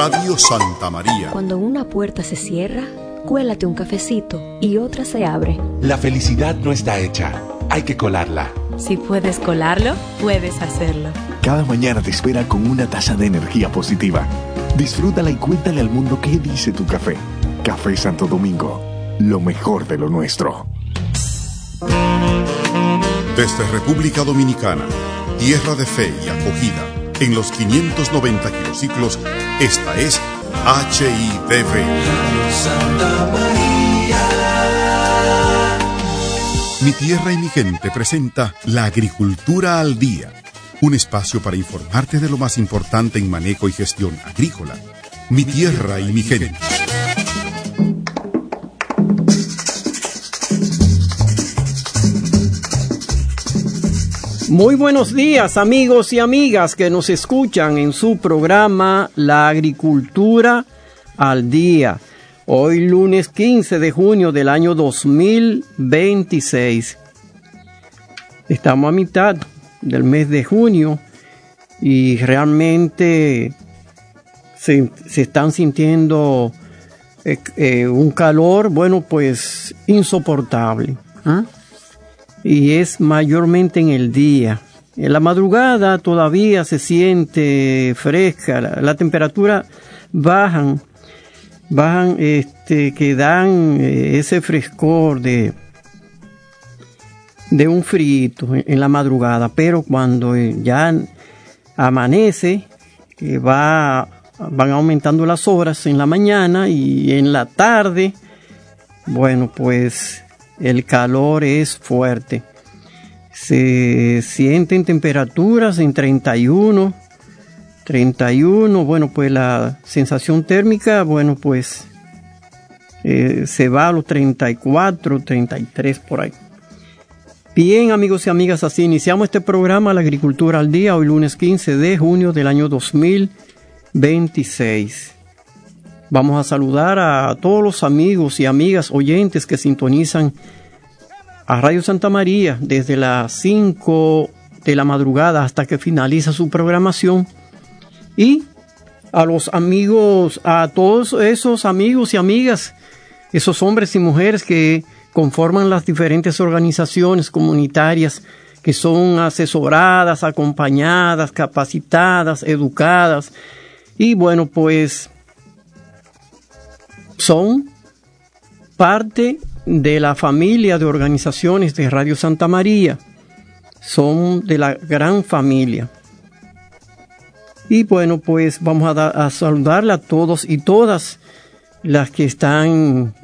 Radio Santa María. Cuando una puerta se cierra, cuélate un cafecito y otra se abre. La felicidad no está hecha, hay que colarla. Si puedes colarlo, puedes hacerlo. Cada mañana te espera con una taza de energía positiva. Disfrútala y cuéntale al mundo qué dice tu café. Café Santo Domingo, lo mejor de lo nuestro. Desde República Dominicana, tierra de fe y acogida, en los 590 kilociclos, esta es HIDV. Santa María. Mi tierra y mi gente presenta La Agricultura al Día, un espacio para informarte de lo más importante en manejo y gestión agrícola. Mi tierra y mi gente. Muy buenos días, amigos y amigas que nos escuchan en su programa La Agricultura al Día. Hoy lunes 15 de junio del año 2026. Estamos a mitad del mes de junio y realmente se están sintiendo un calor, bueno, pues insoportable. Y es mayormente en el día. En la madrugada todavía se siente fresca, la temperatura bajan que dan ese frescor de un frito en la madrugada, pero cuando ya amanece van aumentando las horas en la mañana y en la tarde, bueno, pues el calor es fuerte. Se sienten temperaturas en 31, bueno, pues la sensación térmica, bueno, pues se va a los 34, 33 por ahí. Bien, amigos y amigas, así iniciamos este programa La Agricultura al Día, hoy lunes 15 de junio del año 2026. Vamos a saludar a todos los amigos y amigas oyentes que sintonizan a Radio Santa María desde las 5 de la madrugada hasta que finaliza su programación. Y a los amigos, a todos esos amigos y amigas, esos hombres y mujeres que conforman las diferentes organizaciones comunitarias que son asesoradas, acompañadas, capacitadas, educadas. Y bueno, pues son parte de la familia de organizaciones de Radio Santa María. Son de la gran familia. Y bueno, pues vamos a saludarle a todos y todas las que están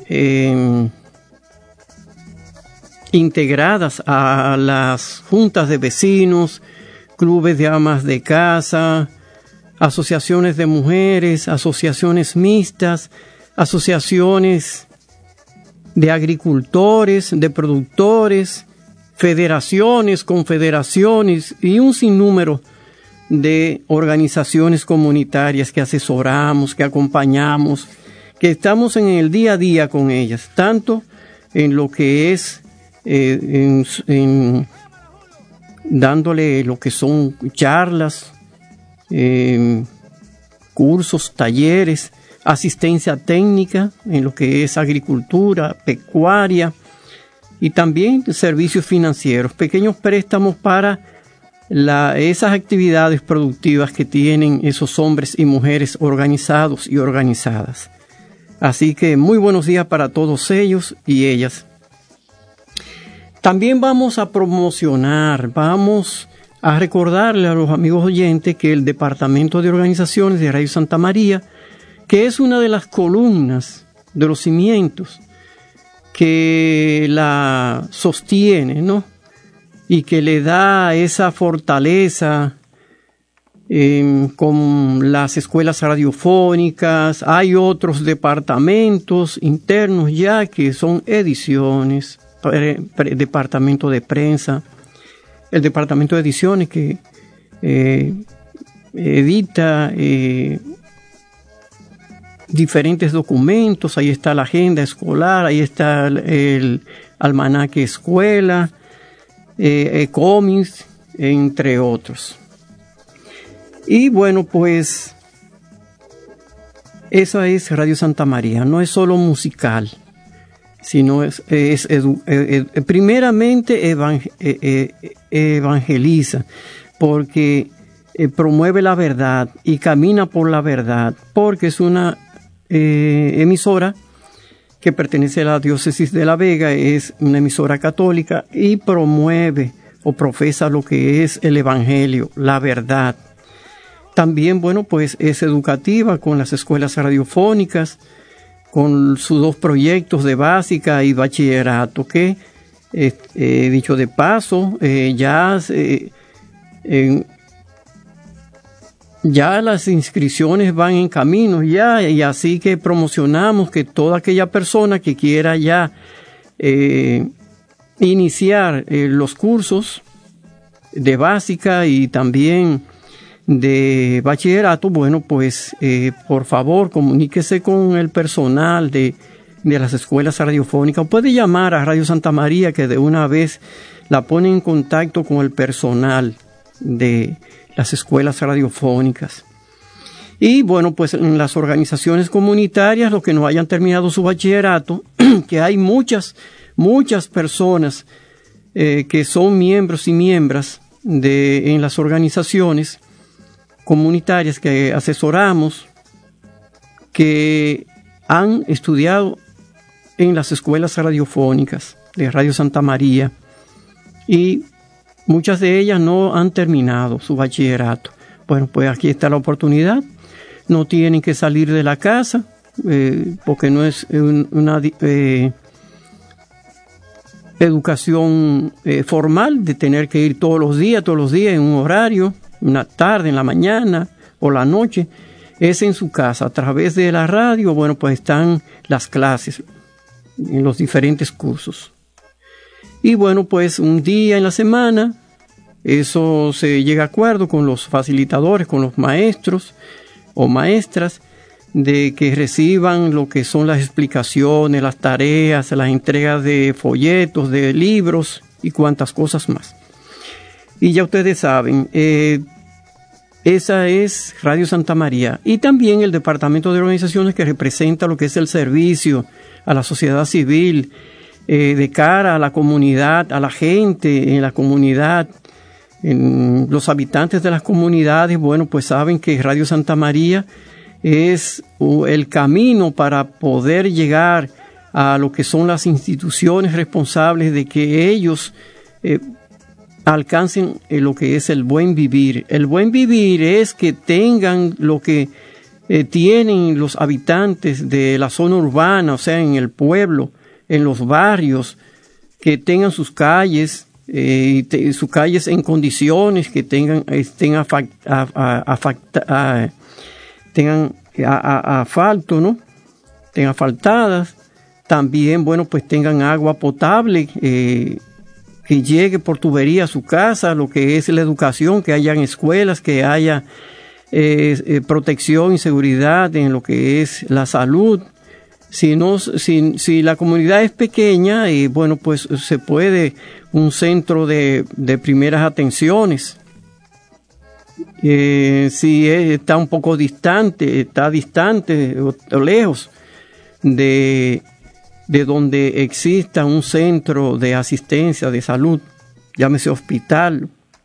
integradas a las juntas de vecinos, clubes de amas de casa, asociaciones de mujeres, asociaciones mixtas, asociaciones de agricultores, de productores, federaciones, confederaciones y un sinnúmero de organizaciones comunitarias que asesoramos, que acompañamos, que estamos en el día a día con ellas, tanto en lo que es dándole lo que son charlas, cursos, talleres, asistencia técnica en lo que es agricultura, pecuaria y también servicios financieros, pequeños préstamos para esas actividades productivas que tienen esos hombres y mujeres organizados y organizadas. Así que muy buenos días para todos ellos y ellas. También vamos a promocionar, vamos a recordarle a los amigos oyentes que el Departamento de Organizaciones de Radio Santa María, que es una de las columnas de los cimientos que la sostiene, ¿no? Y que le da esa fortaleza con las escuelas radiofónicas. Hay otros departamentos internos ya que son ediciones, departamento de prensa, el departamento de ediciones que edita diferentes documentos. Ahí está la agenda escolar, ahí está el almanaque escuela, cómics, entre otros. Y bueno, pues Esa es Radio Santa María, no es solo musical, sino primeramente evangeliza, porque promueve la verdad y camina por la verdad, porque es una emisora que pertenece a la diócesis de La Vega, es una emisora católica y promueve o profesa lo que es el evangelio, la verdad. También, bueno, pues es educativa con las escuelas radiofónicas, con sus 2 proyectos de básica y bachillerato, que, dicho de paso, ya las inscripciones van en camino ya, y así que promocionamos que toda aquella persona que quiera ya iniciar los cursos de básica y también de bachillerato, bueno, pues por favor comuníquese con el personal de las escuelas radiofónicas. Puede llamar a Radio Santa María, que de una vez la pone en contacto con el personal de las escuelas radiofónicas. Y bueno, pues en las organizaciones comunitarias, los que no hayan terminado su bachillerato, que hay muchas personas que son miembros y miembros en las organizaciones comunitarias que asesoramos, que han estudiado en las escuelas radiofónicas de Radio Santa María, y muchas de ellas no han terminado su bachillerato. Bueno, pues aquí está la oportunidad. No tienen que salir de la casa, porque no es una educación formal de tener que ir todos los días en un horario, una tarde, en la mañana o la noche. Es en su casa, a través de la radio. Bueno, pues están las clases en los diferentes cursos. Y bueno, pues un día en la semana, eso se llega a acuerdo con los facilitadores, con los maestros o maestras, de que reciban lo que son las explicaciones, las tareas, las entregas de folletos, de libros y cuantas cosas más. Y ya ustedes saben, esa es Radio Santa María. Y también el Departamento de Organizaciones, que representa lo que es el servicio a la sociedad civil, de cara a la comunidad, a la gente en la comunidad, los habitantes de las comunidades. Bueno, pues saben que Radio Santa María es el camino para poder llegar a lo que son las instituciones responsables de que ellos alcancen lo que es el buen vivir. El buen vivir es que tengan lo que tienen los habitantes de la zona urbana, o sea, en el pueblo, en los barrios, que tengan sus calles, sus calles en condiciones, que tengan asfalto, ¿no? Tengan asfaltadas. También, bueno, pues tengan agua potable, que llegue por tubería a su casa, lo que es la educación, que hayan escuelas, que haya protección y seguridad en lo que es la salud. Si la comunidad es pequeña, bueno, pues se puede un centro de primeras atenciones. Si está un poco distante, o lejos de donde exista un centro de asistencia de salud, llámese hospital.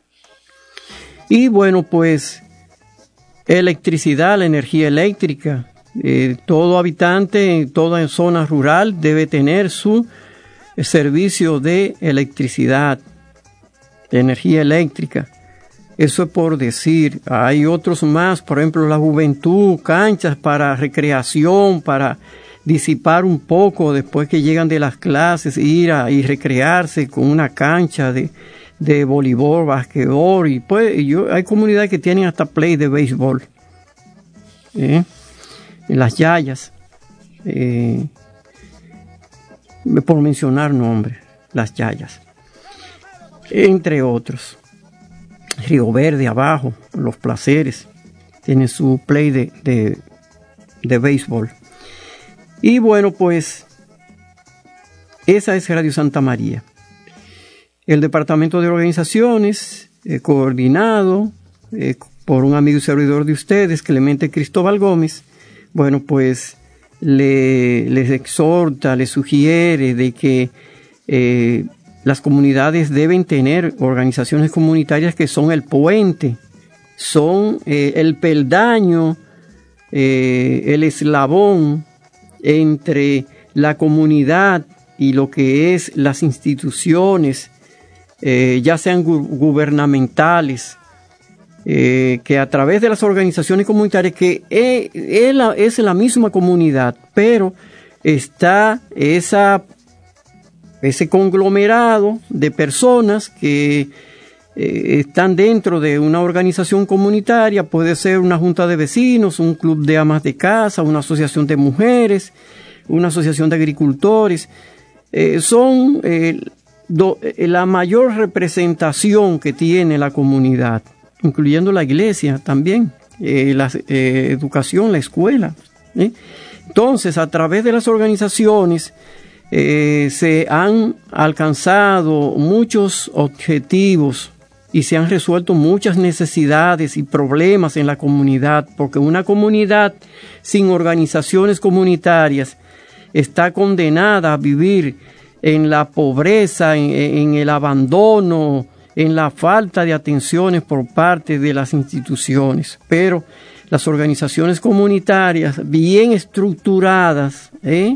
Y bueno, pues electricidad, la energía eléctrica. Todo habitante en toda zona rural debe tener su servicio de electricidad, de energía eléctrica. Eso es por decir. Hay otros más, por ejemplo, la juventud, canchas para recreación, para disipar un poco después que llegan de las clases, ir y recrearse con una cancha de voleibol, basquetbol, y pues hay comunidades que tienen hasta play de béisbol. Las yayas, por mencionar nombres, las yayas, entre otros. Río Verde abajo, Los Placeres, tienen su play de béisbol. Y bueno, pues esa es Radio Santa María. El Departamento de Organizaciones, coordinado por un amigo y servidor de ustedes, Clemente Cristóbal Gómez, bueno, pues les exhorta, les sugiere de que las comunidades deben tener organizaciones comunitarias que son el puente, son el peldaño, el eslabón entre la comunidad y lo que es las instituciones, ya sean gubernamentales, que a través de las organizaciones comunitarias, que es la misma comunidad, pero está ese conglomerado de personas que están dentro de una organización comunitaria, puede ser una junta de vecinos, un club de amas de casa, una asociación de mujeres, una asociación de agricultores. Son la mayor representación que tiene la comunidad, incluyendo la iglesia también, la educación, la escuela. Entonces, a través de las organizaciones se han alcanzado muchos objetivos y se han resuelto muchas necesidades y problemas en la comunidad, porque una comunidad sin organizaciones comunitarias está condenada a vivir en la pobreza, en el abandono, en la falta de atenciones por parte de las instituciones. Pero las organizaciones comunitarias bien estructuradas,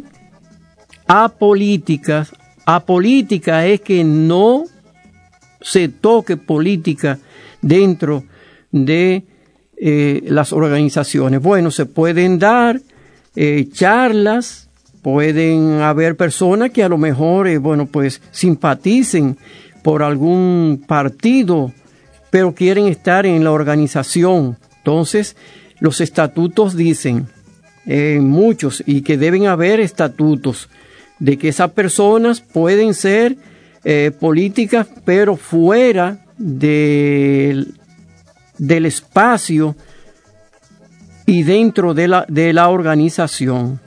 apolíticas, apolítica es que no se toque política dentro de las organizaciones. Bueno, se pueden dar charlas, pueden haber personas que a lo mejor, pues simpaticen por algún partido, pero quieren estar en la organización. Entonces, los estatutos dicen, muchos, y que deben haber estatutos, de que esas personas pueden ser políticas, pero fuera del espacio y dentro de la organización.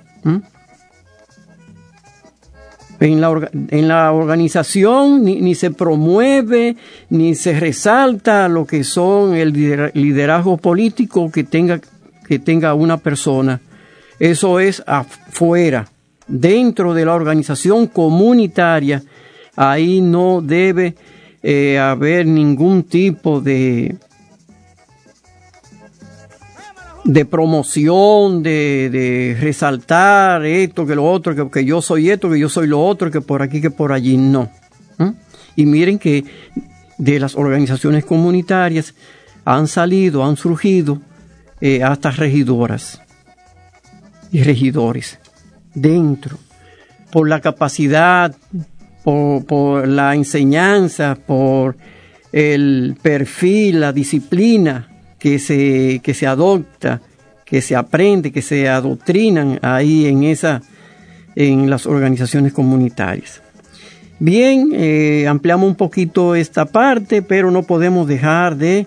En la organización ni se promueve ni se resalta lo que son el liderazgo político que tenga una persona. Eso es afuera. Dentro de la organización comunitaria, ahí no debe haber ningún tipo de promoción, de resaltar esto, que lo otro, que yo soy esto, que yo soy lo otro, que por aquí, que por allí, no. Y miren que de las organizaciones comunitarias han surgido hasta regidoras y regidores dentro, por la capacidad, por la enseñanza, por el perfil, la disciplina que se adopta, que se aprende, que se adoctrinan ahí en las organizaciones comunitarias. Bien, ampliamos un poquito esta parte, pero no podemos dejar de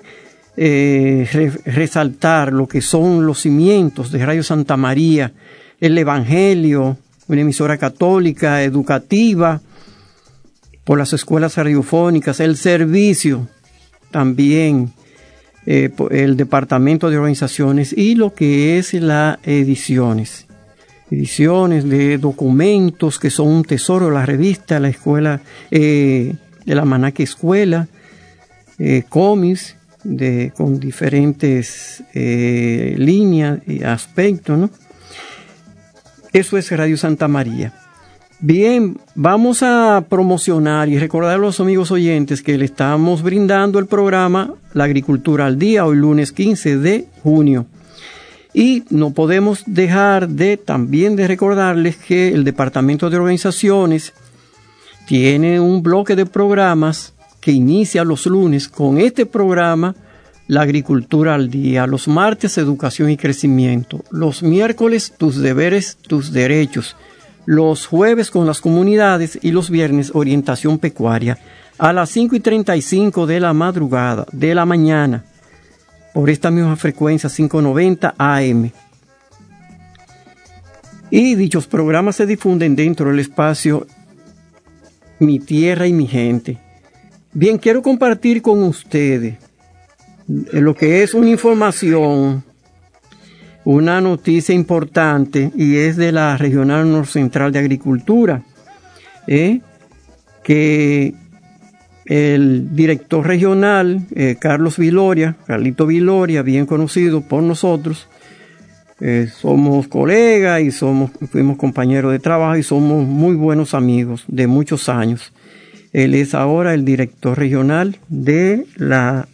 resaltar lo que son los cimientos de Radio Santa María, el Evangelio, una emisora católica, educativa, por las escuelas radiofónicas, el servicio también, el departamento de organizaciones y lo que es las ediciones de documentos que son un tesoro, la revista, la escuela, el almanaque escuela, cómics con diferentes líneas y aspectos, ¿no? Eso es Radio Santa María. Bien, vamos a promocionar y recordar a los amigos oyentes que le estamos brindando el programa La Agricultura al Día, hoy lunes 15 de junio. Y no podemos dejar también de recordarles que el Departamento de Organizaciones tiene un bloque de programas que inicia los lunes con este programa La Agricultura al Día, los martes Educación y Crecimiento, los miércoles Tus Deberes, Tus Derechos, los jueves con las comunidades y los viernes Orientación Pecuaria a las 5:35 de la mañana, por esta misma frecuencia 590 AM. Y dichos programas se difunden dentro del espacio Mi Tierra y Mi Gente. Bien, quiero compartir con ustedes lo que es una información una noticia importante y es de la Regional Norcentral de Agricultura, que el director regional, Carlito Viloria, bien conocido por nosotros, somos colegas y fuimos compañeros de trabajo y somos muy buenos amigos de muchos años. Él es ahora el director regional de la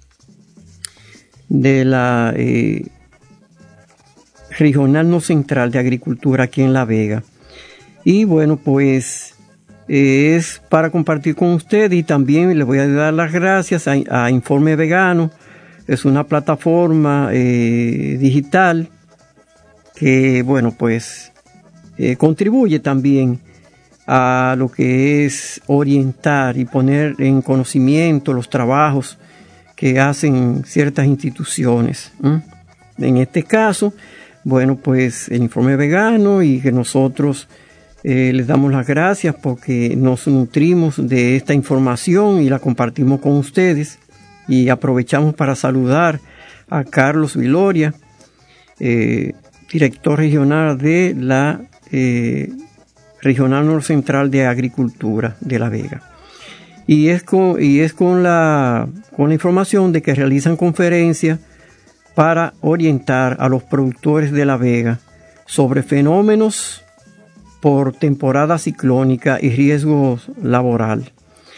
Regional Norcentral de Agricultura aquí en La Vega. Y bueno, pues es para compartir con usted, y también le voy a dar las gracias a Informe Vegano. Es una plataforma digital que, bueno, pues contribuye también a lo que es orientar y poner en conocimiento los trabajos que hacen ciertas instituciones. En este caso, bueno, pues el Informe Vegano, y que nosotros les damos las gracias porque nos nutrimos de esta información y la compartimos con ustedes, y aprovechamos para saludar a Carlos Viloria, director regional de la Regional Norcentral de Agricultura de La Vega. Y es con la información de que realizan conferencias para orientar a los productores de La Vega sobre fenómenos por temporada ciclónica y riesgos laboral,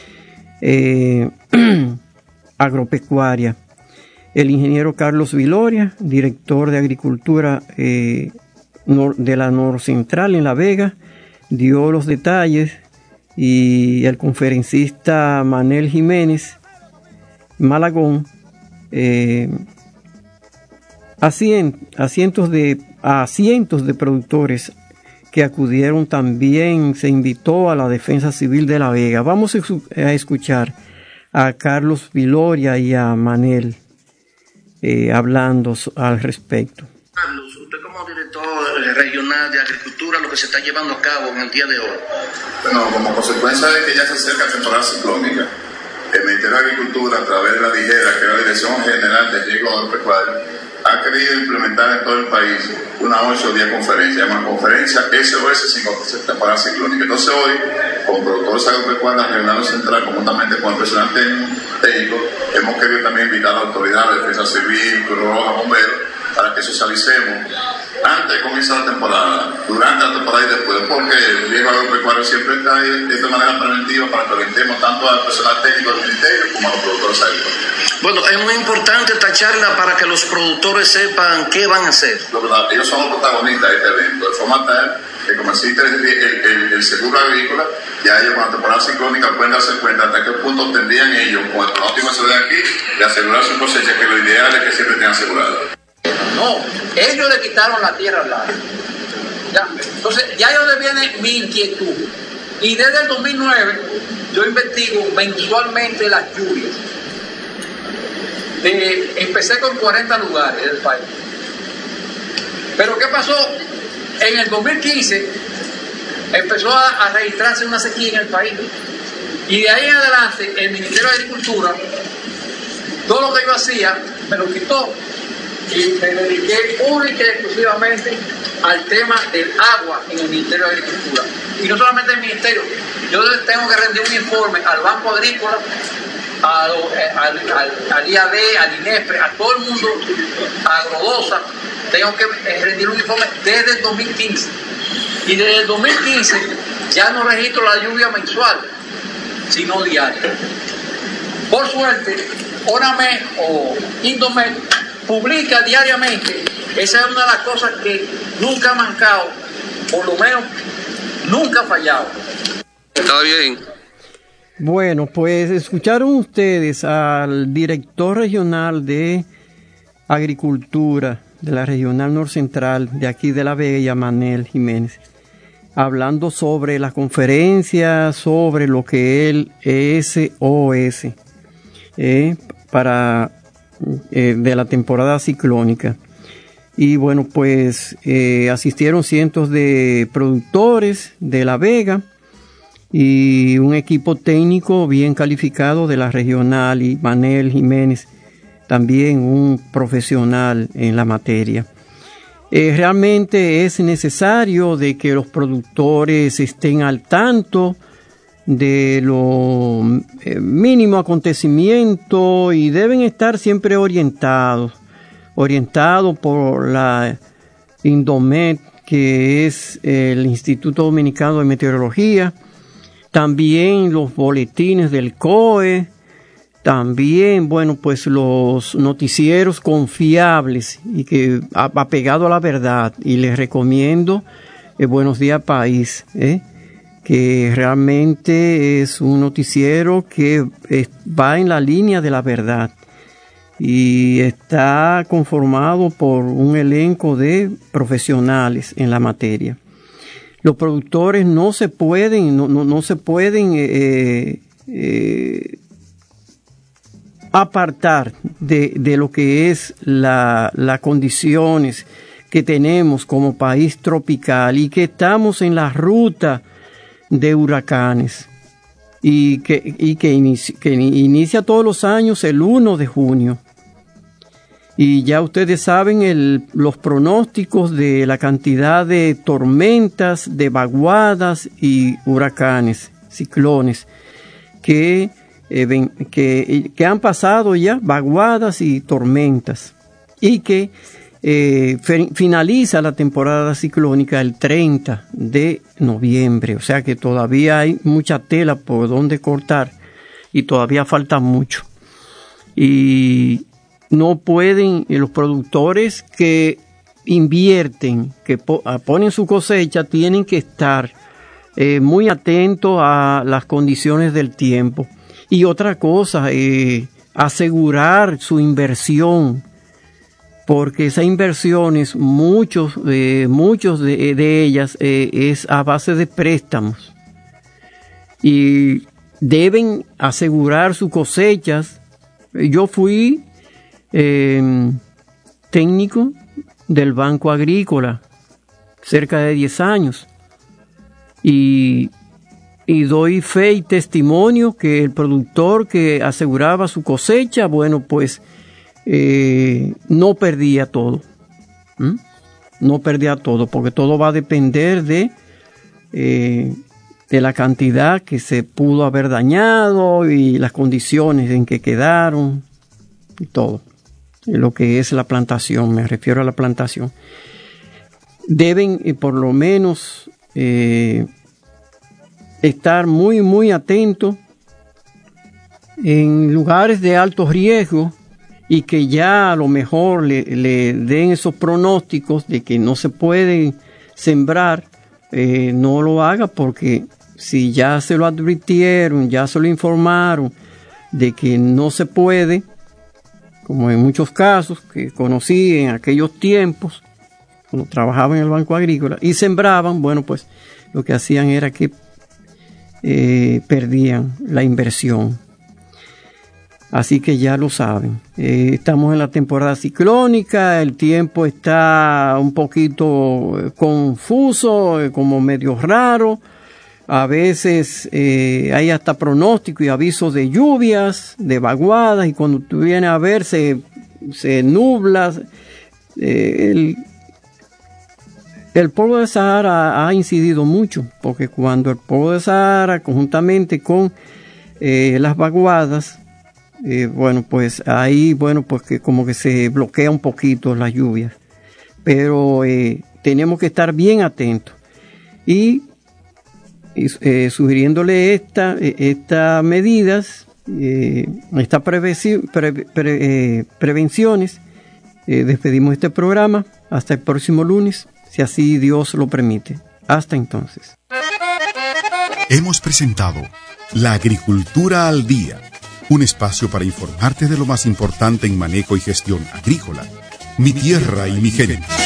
agropecuaria. El ingeniero Carlos Viloria, director de Agricultura de la Norcentral en La Vega, dio los detalles, y el conferencista Manel Jiménez Malagón a cientos de productores que acudieron. También se invitó a la Defensa Civil de La Vega. Vamos a escuchar a Carlos Viloria y a Manel hablando al respecto. Carlos, usted como director regional de Agricultura, lo que se está llevando a cabo en el día de hoy. Bueno, como consecuencia de que ya se acerca la temporada ciclónica, el Ministerio de Agricultura, a través de la DIGERA, que es la Dirección General de Riesgo Agropecuario, ha querido implementar en todo el país una 8 o 10 conferencias, llaman conferencia SOS sin temporada ciclónica. Entonces hoy, con productores agropecuarios regionales central, conjuntamente con el personal técnico, hemos querido también invitar a la autoridad de Defensa Civil, Cruz Roja, Bomberos, para que socialicemos antes de comenzar la temporada, durante la temporada y después, porque el riesgo agropecuario siempre está ahí de manera preventiva para que orientemos tanto al personal técnico del ministerio como a los productores agrícolas. Bueno, es muy importante esta charla para que los productores sepan qué van a hacer. Ellos son los protagonistas de este evento, de forma tal que como existe el seguro agrícola, ya ellos con la temporada ciclónica pueden darse cuenta hasta qué punto tendrían ellos, con el pronóstico que se ve aquí, de asegurar su cosecha, que lo ideal es que siempre tengan asegurado. No, ellos le quitaron la tierra al lado. ¿Ya? Entonces, ya es donde viene mi inquietud. Y desde el 2009, yo investigo mensualmente las lluvias. Empecé con 40 lugares del país. Pero ¿qué pasó? En el 2015 empezó a registrarse una sequía en el país. Y de ahí en adelante, el Ministerio de Agricultura, todo lo que yo hacía, me lo quitó. Y me dediqué única y exclusivamente al tema del agua en el Ministerio de Agricultura. Y no solamente el Ministerio, yo tengo que rendir un informe al Banco Agrícola, al IAD, al INEFRE, a todo el mundo, a Agrodosa. Tengo que rendir un informe desde el 2015. Y desde el 2015 ya no registro la lluvia mensual, sino diaria. Por suerte, ONAMED o Indomed publica diariamente. Esa es una de las cosas que nunca ha mancado, por lo menos nunca ha fallado. Está bien. Bueno, pues escucharon ustedes al director regional de Agricultura de la Regional Norcentral de aquí de La Vega, y a Manel Jiménez, hablando sobre la conferencia, sobre lo que es SOS para de la temporada ciclónica. Y bueno, pues asistieron cientos de productores de La Vega y un equipo técnico bien calificado de la regional, y Manel Jiménez, también un profesional en la materia. Realmente es necesario de que los productores estén al tanto de lo mínimo acontecimiento y deben estar siempre orientados por la Indomet, que es el Instituto Dominicano de Meteorología, también los boletines del COE, también, bueno, pues los noticieros confiables y que apegado a la verdad. Y les recomiendo Buenos Días País, que realmente es un noticiero que va en la línea de la verdad y está conformado por un elenco de profesionales en la materia. Los productores no se pueden apartar de lo que es las condiciones que tenemos como país tropical y que estamos en la ruta de huracanes y que inicia todos los años el 1 de junio. Y ya ustedes saben los pronósticos de la cantidad de tormentas, de vaguadas y huracanes, ciclones, que han pasado ya, vaguadas y tormentas, y que finaliza la temporada ciclónica el 30 de noviembre. O sea que todavía hay mucha tela por donde cortar y todavía falta mucho. Y no pueden, los productores que invierten, que ponen su cosecha, tienen que estar muy atentos a las condiciones del tiempo. Y otra cosa, asegurar su inversión, porque esas inversiones, muchos de ellas es a base de préstamos. Y deben asegurar sus cosechas. Yo fui técnico del Banco Agrícola cerca de 10 años y doy fe y testimonio que el productor que aseguraba su cosecha, bueno, pues no perdía todo. No perdía todo, porque todo va a depender de la cantidad que se pudo haber dañado y las condiciones en que quedaron y todo. Lo que es la plantación, me refiero a la plantación. Deben por lo menos estar muy, muy atentos en lugares de alto riesgo y que ya a lo mejor le den esos pronósticos de que no se puede sembrar, no lo haga, porque si ya se lo advirtieron, ya se lo informaron de que no se puede, como en muchos casos que conocí en aquellos tiempos, cuando trabajaba en el Banco Agrícola, y sembraban, bueno, pues lo que hacían era que perdían la inversión. Así que ya lo saben. Estamos en la temporada ciclónica, el tiempo está un poquito confuso, como medio raro. A veces hay hasta pronóstico y avisos de lluvias, de vaguadas, y cuando tú vienes a ver se nubla. El polvo de Sahara ha incidido mucho, porque cuando el polvo de Sahara, conjuntamente con las vaguadas, bueno, pues ahí, bueno, pues que como que se bloquea un poquito las lluvias. Pero tenemos que estar bien atentos. Y sugiriéndole estas medidas, estas prevenciones, despedimos este programa hasta el próximo lunes, si así Dios lo permite. Hasta entonces. Hemos presentado La Agricultura al Día, un espacio para informarte de lo más importante en manejo y gestión agrícola. Mi tierra y mi gente.